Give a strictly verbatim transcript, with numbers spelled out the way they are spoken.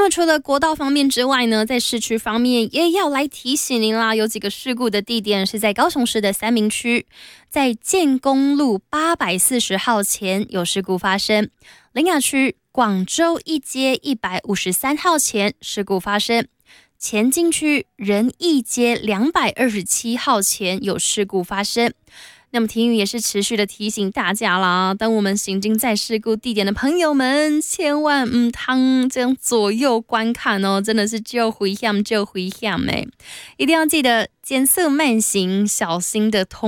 么除了国道方面之外呢，在市区方面也要来提醒您啦，有几个事故的地点是在高雄市的三民区，在建功路八百四十号前有事故发生，苓雅区广州一街一百五十三号前事故发生，前进区仁义街两百二十七号前有事故发生。那么婷宇也是持续的提醒大家啦，当我们行经在事故地点的朋友们，千万唔通这样左右观看哦，真的是就回向就回向哎，一定要记得减速慢行，小心的通